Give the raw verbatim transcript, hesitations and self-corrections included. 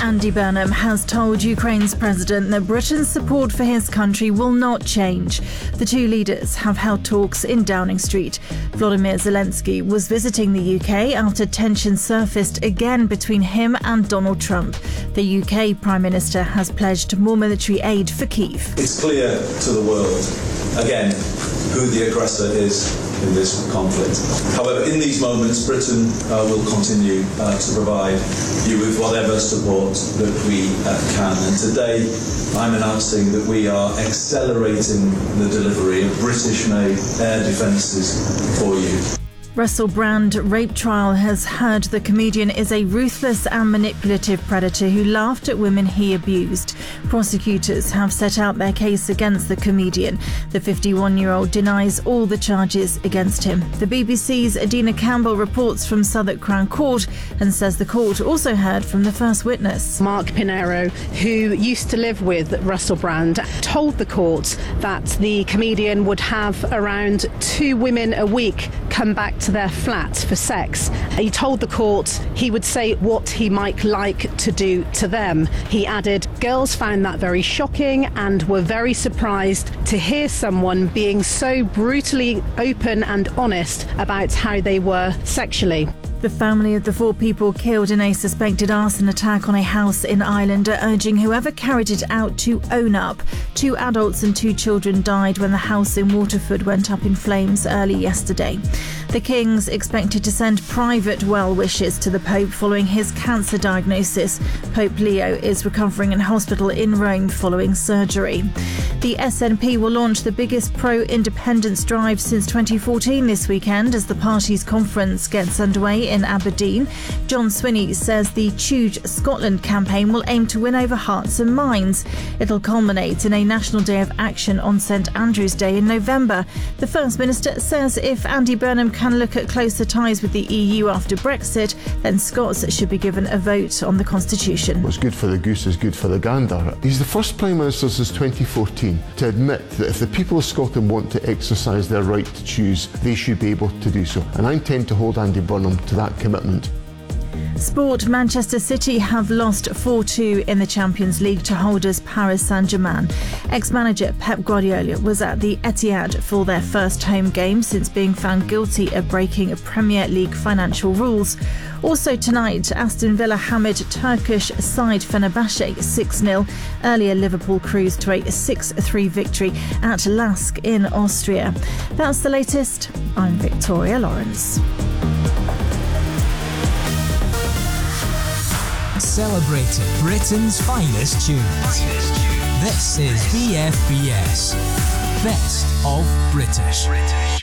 Andy Burnham has told Ukraine's president that Britain's support for his country will not change. The two leaders have held talks in Downing Street. Volodymyr Zelensky was visiting the U K after tensions surfaced again between him and Donald Trump. The U K Prime Minister has pledged more military aid for Kyiv. It's clear to the world, again, who the aggressor is in this conflict. However, in these moments, Britain uh, will continue uh, to provide you with whatever support that we uh, can. And today, I'm announcing that we are accelerating the delivery of British-made air defences for you. Russell Brand rape trial has heard the comedian is a ruthless and manipulative predator who laughed at women he abused. Prosecutors have set out their case against the comedian. The fifty-one-year-old denies all the charges against him. The B B C's Adina Campbell reports from Southwark Crown Court and says the court also heard from the first witness. Mark Pinero, who used to live with Russell Brand, told the court that the comedian would have around two women a week come back to their flat for sex. He told the court he would say what he might like to do to them. He added, girls found that very shocking and were very surprised to hear someone being so brutally open and honest about how they were sexually. The family of the four people killed in a suspected arson attack on a house in Ireland are urging whoever carried it out to own up. Two adults and two children died when the house in Waterford went up in flames early yesterday. The King's expected to send private well wishes to the Pope following his cancer diagnosis. Pope Leo is recovering in hospital in Rome following surgery. The S N P will launch the biggest pro-independence drive since twenty fourteen this weekend as the party's conference gets underway in Aberdeen. John Swinney says the Choose Scotland campaign will aim to win over hearts and minds. It'll culminate in a National Day of Action on St Andrew's Day in November. The First Minister says if Andy Burnham can look at closer ties with the E U after Brexit, then Scots should be given a vote on the Constitution. What's good for the goose is good for the gander. He's the first Prime Minister since twenty fourteen to admit that if the people of Scotland want to exercise their right to choose, they should be able to do so. And I intend to hold Andy Burnham to that commitment. Sport. Manchester City have lost four two in the Champions League to holders Paris Saint-Germain. Ex-manager Pep Guardiola was at the Etihad for their first home game since being found guilty of breaking Premier League financial rules. Also tonight, Aston Villa hammered Turkish side Fenerbahce six nil. Earlier, Liverpool cruised to a six three victory at Lask in Austria. That's the latest. I'm Victoria Lawrence. Celebrating Britain's finest tunes. This is B F B S, Best of British.